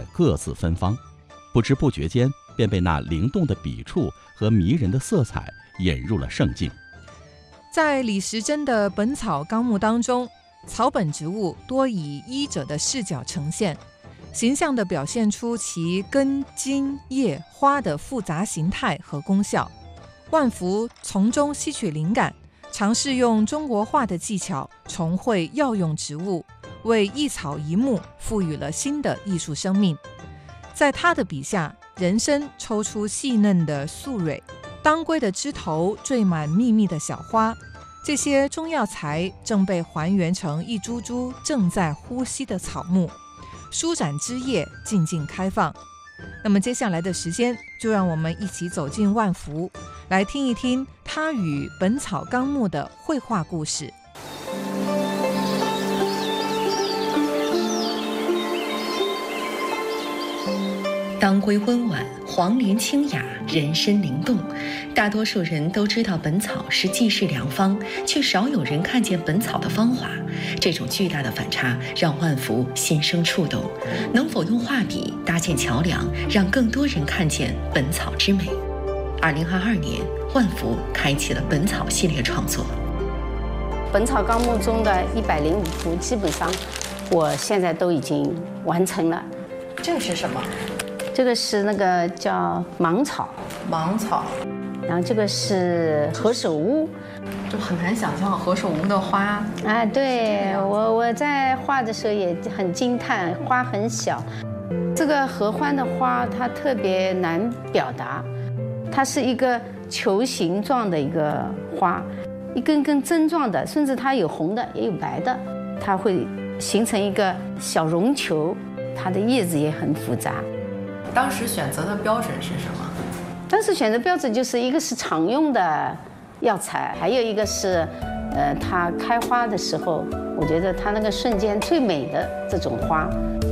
各自芬芳，不知不觉间便被那灵动的笔触和迷人的色彩引入了圣境。 在李时珍的《本草纲目》当中，草本植物多以医者的视角呈现，形象地表现出其根、茎、叶、花的复杂形态和功效。万福从中吸取灵感，尝试用中国画的技巧重绘药用植物，为一草一木赋予了新的艺术生命。在他的笔下，人参抽出细嫩的素蕊，当归的枝头缀满密密的小花，这些中药材正被还原成一株株正在呼吸的草木，舒展枝叶，静静开放。那么接下来的时间，就让我们一起走进万福，来听一听他与《本草纲目》的绘画故事。 当归温婉，黄连清雅，人参灵动。大多数人都知道本草是济世良方，却少有人看见本草的芳华。这种巨大的反差让万福心生触动。能否用画笔搭建桥梁，让更多人看见本草之美？2022年，万福开启了本草系列创作。 《本草纲目》中的105幅，基本上我现在都已经完成了。 这个是什么？ 这个是那个叫芒草， 芒草， 然后这个是何首乌， 就很难想象何首乌的花。 哎，对，我在画的时候也很惊叹，花很小。这个合欢的花它特别难表达，它是一个球形状的一个花，一根根针状的，甚至它有红的也有白的，它会形成一个小绒球，它的叶子也很复杂。 当时选择的标准是什么？ 当时选择标准就是一个是常用的药材，还有一个是，它开花的时候，我觉得它那个瞬间最美的这种花。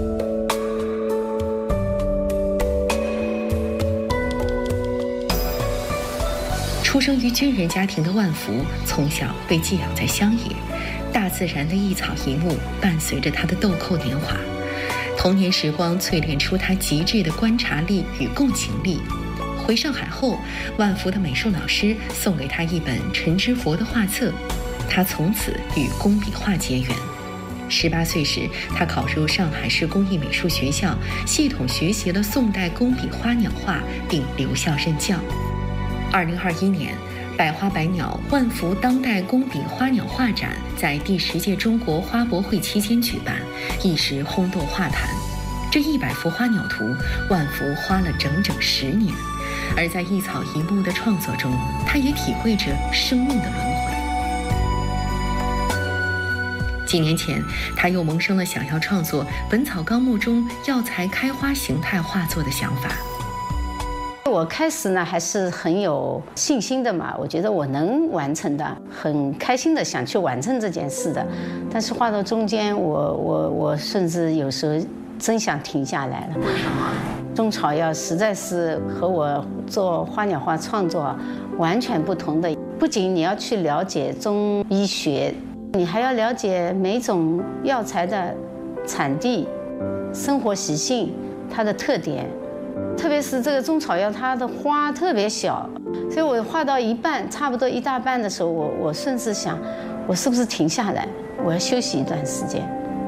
出生于军人家庭的万福，从小被寄养在乡野，大自然的一草一木伴随着他的豆蔻年华。童年时光淬炼出他极致的观察力与共情力。回上海后，万福的美术老师送给他一本陈之佛的画册，他从此与工笔画结缘。18岁时，他考入上海市工艺美术学校，系统学习了宋代工笔花鸟画，并留校任教。2021年，百花百鸟万福当代工笔花鸟画展在第10届中国花博会期间举办，一时轰动画坛。这100幅花鸟图，万福花了整整10年。而在一草一木的创作中，他也体会着生命的轮回。几年前，他又萌生了想要创作《本草纲目》中药材开花形态画作的想法。 我开始呢还是很有信心的嘛，我觉得我能完成的，很开心的想去完成这件事的。但是画到中间，我甚至有时候真想停下来了。 为什么？ 中草药实在是和我做花鸟画创作完全不同的。不仅你要去了解中医学，你还要了解每种药材的产地、生活习性、它的特点。特别是这个中草药，它的花特别小，所以我画到一半，差不多一大半的时候，我甚至想，我是不是停下来，我要休息一段时间。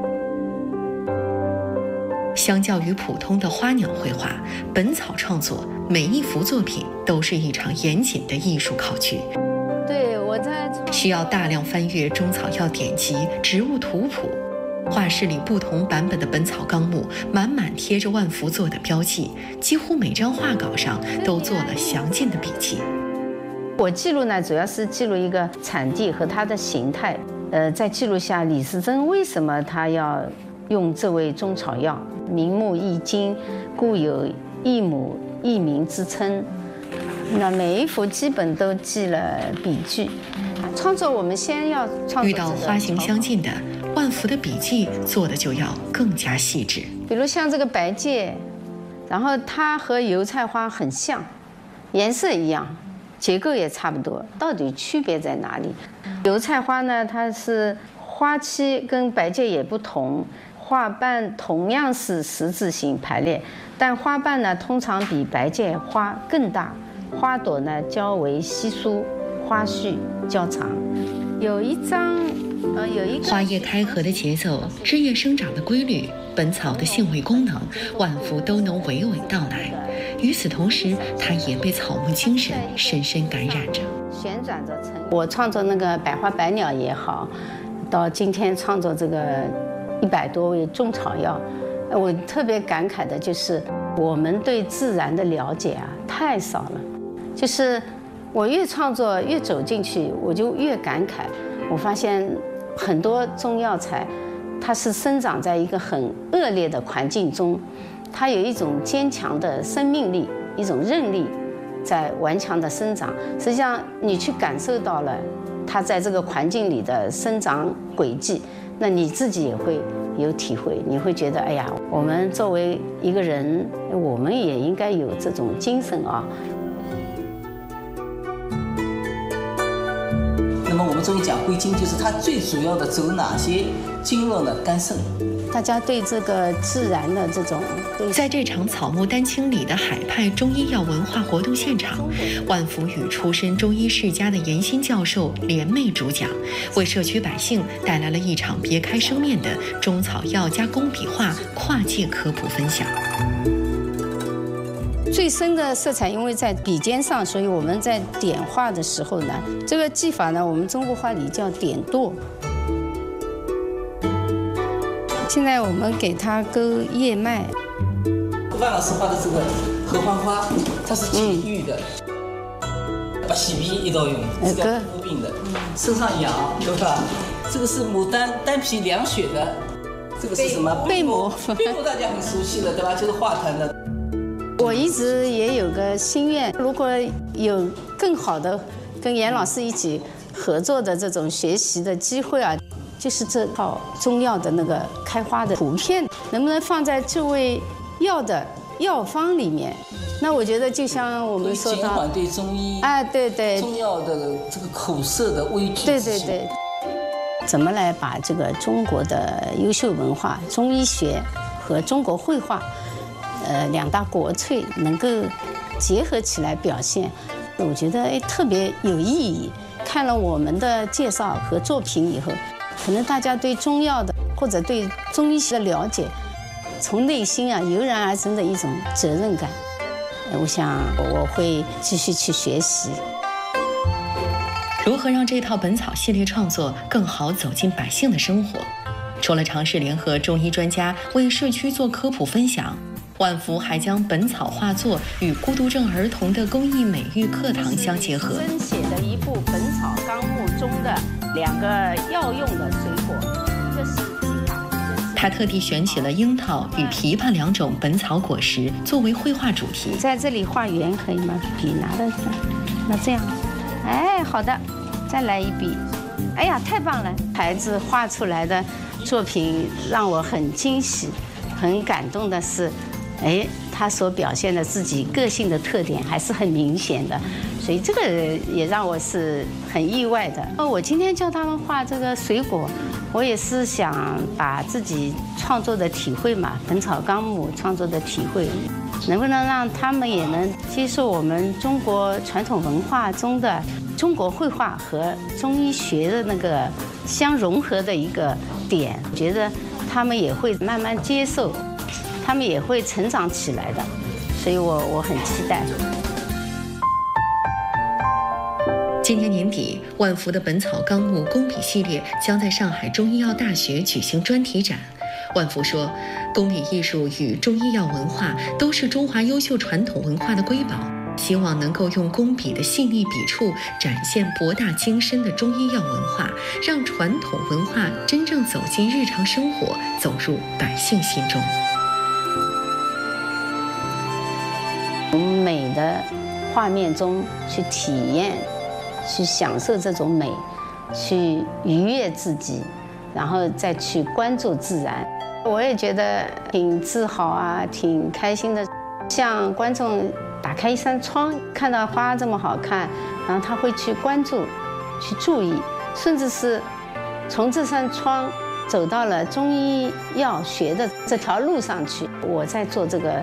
相较于普通的花鸟绘画，本草创作每一幅作品都是一场严谨的艺术考据。 对，我在需要大量翻阅中草药典籍、植物图谱。画室里不同版本的《本草纲目》满满贴着万福做的标记，几乎每张画稿上都做了详尽的笔记。 我记录呢，主要是记录一个产地和它的形态，再记录下李时珍为什么他要用这味中草药，名目易经，故有一母一名之称。那每一幅基本都记了笔句。创作我们先要创作遇到花型相近的，万福的笔记做的就要更加细致。 比如像这个白芥，然后它和油菜花很像，颜色一样，结构也差不多，到底区别在哪里？油菜花呢，它是花期跟白芥也不同， 花瓣同样是十字形排列，但花瓣呢通常比白芥花更大，花朵呢较为稀疏，花序较长。有一个花叶开合的节奏、枝叶生长的规律、本草的性味功能，万福都能娓娓道来。与此同时，他也被草木精神深深感染着。 旋转着成我创作那个百花百鸟也好，到今天创作这个100多味中草药，我特别感慨的就是我们对自然的了解啊太少了。就是我越创作越走进去，我就越感慨。我发现很多中药材，它是生长在一个很恶劣的环境中，它有一种坚强的生命力，一种韧力，在顽强的生长。实际上，你去感受到了它在这个环境里的生长轨迹，那你自己也会有体会。你会觉得，哎呀，我们作为一个人，我们也应该有这种精神啊。 那么我们中医讲归经，就是它最主要的走哪些经络呢？肝肾。 大家对这个自然的这种， 在这场草木丹青里的海派中医药文化活动现场，万福与出身中医世家的严新教授联袂主讲，为社区百姓带来了一场别开生面的中草药加工笔画跨界科普分享。 最深的色彩，因为在笔尖上，所以我们在点画的时候呢，这个技法呢，我们中国话里叫点剁。现在我们给它勾叶脉。 万老师画的这个合欢花，它是解郁的，把洗鼻一道用，治疗皮肤病的，身上痒，对吧？这个是牡丹丹皮凉血的，这个是什么？ 贝母。 贝母大家很熟悉的，对吧？就是化痰的。 我一直也有个心愿，如果有更好的跟严老师一起合作的这种学习的机会啊，就是这套中药的那个开花的图片，能不能放在这味药的药方里面？那我觉得就像我们说的， 减缓对中医对中药的这个口舌的畏惧。 对，怎么来把这个中国的优秀文化、中医学和中国绘画？两大国粹能够结合起来表现，我觉得特别有意义。看了我们的介绍和作品以后，可能大家对中药的或者对中医学的了解，从内心油然而生的一种责任感。我想我会继续去学习。 如何让这套本草系列创作更好走进百姓的生活？除了尝试联合中医专家为社区做科普分享，万福还将本草画作与孤独症儿童的公益美育课堂相结合。 新写的一部《本草纲目》中的2个药用的水果，一个是枇杷， 他特地选取了樱桃与枇杷2种本草果实作为绘画主题。 在这里画圆可以吗？笔拿的，那这样，好的，再来一笔。哎呀，太棒了！孩子画出来的作品让我很惊喜，很感动的是。他所表现的自己个性的特点还是很明显的，所以这个也让我是很意外的。我今天教他们画这个水果，我也是想把自己创作的体会嘛，《本草纲目》创作的体会，能不能让他们也能接受我们中国传统文化中的中国绘画和中医学的那个相融合的一个点，觉得他们也会慢慢接受。他们也会成长起来的，所以我很期待。 今年年底，万福的《本草纲目》工笔系列将在上海中医药大学举行专题展。万福说，工笔艺术与中医药文化都是中华优秀传统文化的瑰宝，希望能够用工笔的细腻笔触展现博大精深的中医药文化，让传统文化真正走进日常生活，走入百姓心中。 从美的画面中去体验，去享受这种美，去愉悦自己，然后再去关注自然。我也觉得挺自豪啊，挺开心的。像观众打开一扇窗，看到花这么好看，然后他会去关注、去注意，甚至是从这扇窗走到了中医药学的这条路上去。我在做这个